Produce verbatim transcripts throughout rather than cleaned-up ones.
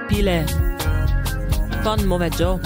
Pile von Moment Joe.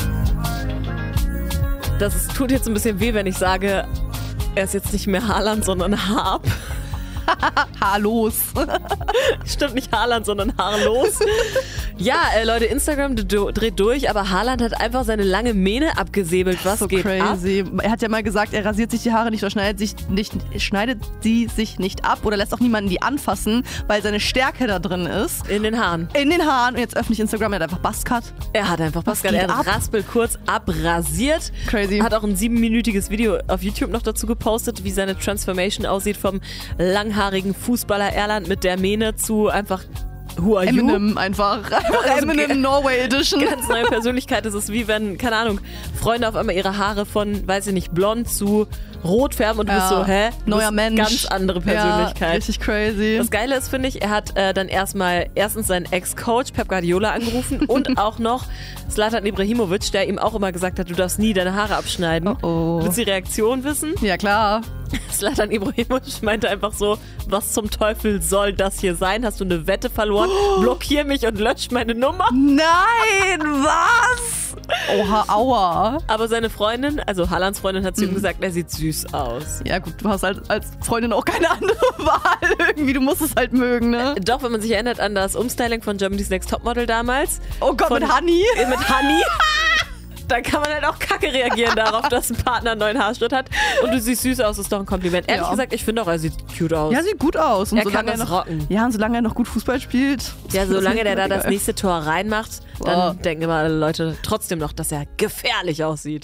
Das ist, tut jetzt ein bisschen weh, wenn ich sage, er ist jetzt nicht mehr Haaland, sondern Harp. Haarlos. Stimmt, nicht Haaland, sondern haarlos. Ja, äh, Leute, Instagram d- dreht durch, aber Haaland hat einfach seine lange Mähne abgesäbelt. Was so geht crazy. ab? Er hat ja mal gesagt, er rasiert sich die Haare nicht oder schneidet, sich nicht, schneidet sie sich nicht ab oder lässt auch niemanden die anfassen, weil seine Stärke da drin ist. In den Haaren. In den Haaren. Und jetzt öffentlich Instagram, er hat einfach Buzzcut. Er hat einfach Pascal, er hat Raspel kurz abrasiert. Crazy. Hat auch ein siebenminütiges Video auf YouTube noch dazu gepostet, wie seine Transformation aussieht vom langhaarigen Fußballer Erland mit der Mähne zu einfach Who are you? Eminem einfach. Also Eminem Norway Edition. Ganz neue Persönlichkeit. Es ist wie wenn, keine Ahnung, Freunde auf einmal ihre Haare von, weiß ich nicht, blond zu rot färben und du ja. bist so, hä? Du Neuer bist Mensch. Ganz andere Persönlichkeit. Ja, richtig crazy. Das Geile ist, finde ich, er hat äh, dann erstmal erstens seinen Ex-Coach Pep Guardiola angerufen und auch noch Zlatan Ibrahimovic, der ihm auch immer gesagt hat, du darfst nie deine Haare abschneiden. Oh oh. Willst du die Reaktion wissen? Ja, klar. Zlatan Ibrahimovic meinte einfach so, was zum Teufel soll das hier sein? Hast du eine Wette verloren? Oh. Blockier mich und lösch meine Nummer. Nein, was? Oha, aua. Aber seine Freundin, also Haalands Freundin, hat zu ihm gesagt, er sieht süß aus. Ja gut, du hast halt als Freundin auch keine andere Wahl irgendwie. Du musst es halt mögen, ne? Doch, wenn man sich erinnert an das Umstyling von Germany's Next Topmodel damals. Oh Gott, von, mit Honey? Mit Honey. Dann kann man halt auch kacke reagieren darauf, dass ein Partner einen neuen Haarschnitt hat. Und du siehst süß aus, ist doch ein Kompliment. Ehrlich ja. gesagt, ich finde auch, er sieht cute aus. Ja, sieht gut aus. Und er solange kann das er noch, rocken. Ja, und solange er noch gut Fußball spielt. Ja, solange der da geil. das nächste Tor reinmacht, dann oh. denken immer alle Leute trotzdem noch, dass er gefährlich aussieht.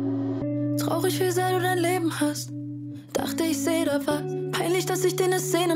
Traurig, wie sehr du dein Leben hast. Dachte, ich sehe da was. Peinlich, dass ich dir eine Szene